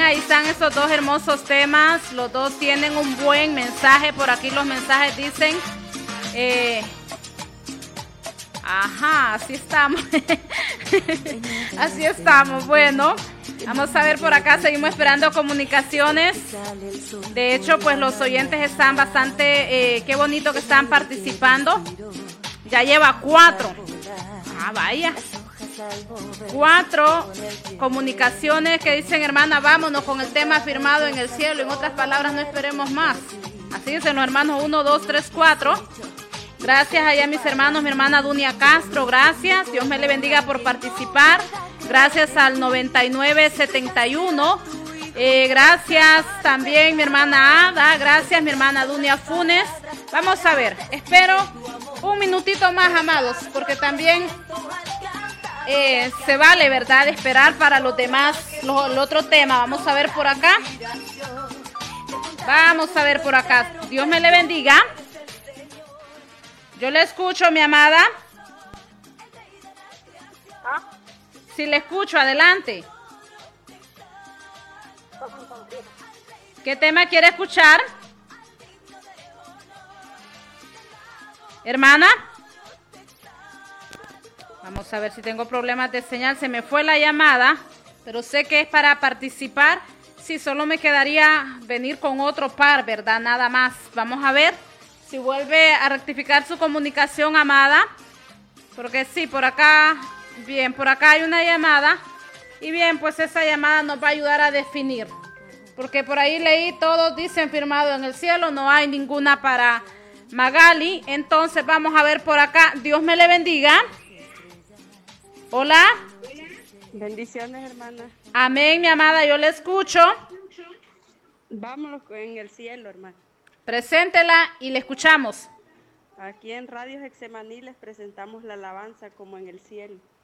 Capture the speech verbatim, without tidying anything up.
ahí están esos dos hermosos temas. Los dos tienen un buen mensaje. Por aquí los mensajes dicen... Eh, ajá, así estamos. Así estamos. Bueno, vamos a ver por acá. Seguimos esperando comunicaciones. De hecho, pues los oyentes están bastante... Eh, qué bonito que están participando. Ya lleva cuatro. Ah, vaya. Cuatro comunicaciones que dicen, hermana, vámonos con el tema firmado en el cielo. En otras palabras, no esperemos más. Así dicen los hermanos, uno, dos, tres, cuatro. Gracias allá mis hermanos, mi hermana Dunia Castro, gracias. Dios me le bendiga por participar. Gracias al noventa y nueve setenta y uno. Eh, gracias también mi hermana Ada. Gracias mi hermana Dunia Funes. Vamos a ver, espero un minutito más, amados, porque también... Eh, se vale, ¿verdad? Esperar para los demás, lo, el otro tema. Vamos a ver por acá. Vamos a ver por acá. Dios me le bendiga. Yo le escucho, mi amada. Si le escucho, adelante. ¿Qué tema quiere escuchar? Hermana. Vamos a ver si tengo problemas de señal. Se me fue la llamada, pero sé que es para participar. Sí, solo me quedaría venir con otro par, ¿verdad? Nada más. Vamos a ver si vuelve a rectificar su comunicación, amada. Porque sí, por acá, bien, por acá hay una llamada. Y bien, pues esa llamada nos va a ayudar a definir. Porque por ahí leí, todos dicen firmado en el cielo. No hay ninguna para Magali. Entonces vamos a ver por acá. Dios me le bendiga. Hola. Bendiciones, hermana. Amén, mi amada, yo le escucho. Vámonos en el cielo, hermana. Preséntela y le escuchamos. Aquí en Radio Hexemaní les presentamos la alabanza como en el cielo.